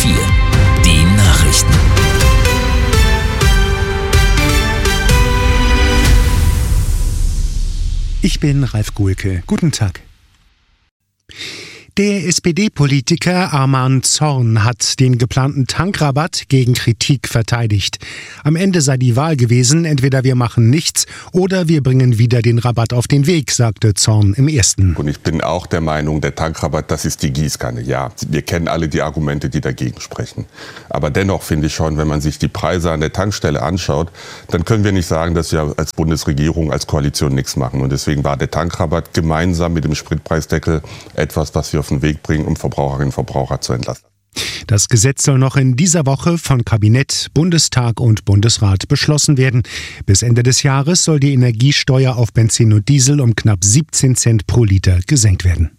Die Nachrichten. Ich bin Ralf Guhlke. Guten Tag. Der SPD-Politiker Arman Zorn hat den geplanten Tankrabatt gegen Kritik verteidigt. Am Ende sei die Wahl gewesen, entweder wir machen nichts oder wir bringen wieder den Rabatt auf den Weg, sagte Zorn im Ersten. Und ich bin auch der Meinung, der Tankrabatt, das ist die Gießkanne. Ja, wir kennen alle die Argumente, die dagegen sprechen. Aber dennoch finde ich schon, wenn man sich die Preise an der Tankstelle anschaut, dann können wir nicht sagen, dass wir als Bundesregierung, als Koalition nichts machen. Und deswegen war der Tankrabatt gemeinsam mit dem Spritpreisdeckel etwas, was wir auf den Weg bringen, um Verbraucherinnen und Verbraucher zu entlasten. Das Gesetz soll noch in dieser Woche von Kabinett, Bundestag und Bundesrat beschlossen werden. Bis Ende des Jahres soll die Energiesteuer auf Benzin und Diesel um knapp 17 Cent pro Liter gesenkt werden.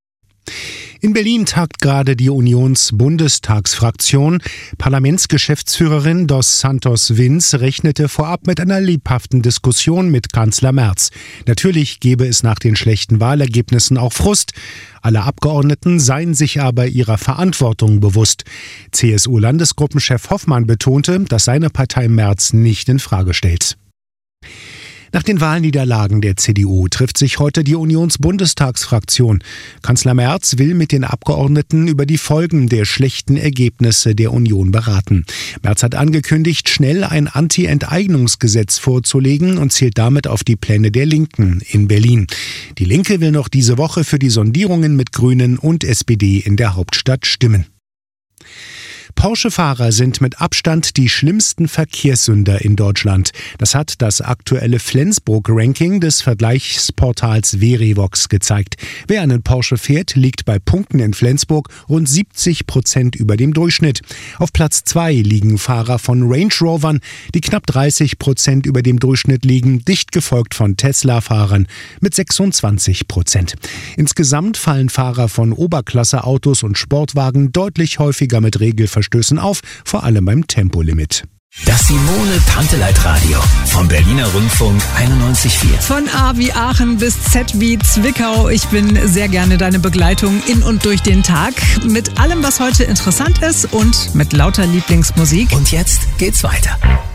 In Berlin tagt gerade die Unions-Bundestagsfraktion. Parlamentsgeschäftsführerin Dos Santos Vins rechnete vorab mit einer lebhaften Diskussion mit Kanzler Merz. Natürlich gebe es nach den schlechten Wahlergebnissen auch Frust. Alle Abgeordneten seien sich aber ihrer Verantwortung bewusst. CSU-Landesgruppenchef Hoffmann betonte, dass seine Partei Merz nicht in Frage stellt. Nach den Wahlniederlagen der CDU trifft sich heute die Unions-Bundestagsfraktion. Kanzler Merz will mit den Abgeordneten über die Folgen der schlechten Ergebnisse der Union beraten. Merz hat angekündigt, schnell ein Anti-Enteignungsgesetz vorzulegen und zielt damit auf die Pläne der Linken in Berlin. Die Linke will noch diese Woche für die Sondierungen mit Grünen und SPD in der Hauptstadt stimmen. Porsche-Fahrer sind mit Abstand die schlimmsten Verkehrssünder in Deutschland. Das hat das aktuelle Flensburg-Ranking des Vergleichsportals Verivox gezeigt. Wer einen Porsche fährt, liegt bei Punkten in Flensburg rund 70% über dem Durchschnitt. Auf Platz 2 liegen Fahrer von Range Rovern, die knapp 30% über dem Durchschnitt liegen, dicht gefolgt von Tesla-Fahrern mit 26%. Insgesamt fallen Fahrer von Oberklasse-Autos und Sportwagen deutlich häufiger mit Regelverstößen auf, vor allem beim Tempolimit. Das Simone-Panteleit-Radio vom Berliner Rundfunk 91,4. Von A wie Aachen bis Z wie Zwickau. Ich bin sehr gerne deine Begleitung in und durch den Tag. Mit allem, was heute interessant ist und mit lauter Lieblingsmusik. Und jetzt geht's weiter.